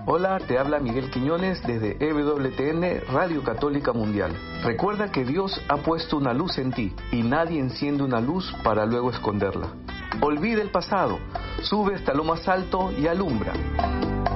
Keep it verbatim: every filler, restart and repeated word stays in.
Hola, te habla Miguel Quiñones desde E W T N Radio Católica Mundial. Recuerda que Dios ha puesto una luz en ti y nadie enciende una luz para luego esconderla. Olvida el pasado, sube hasta lo más alto y alumbra.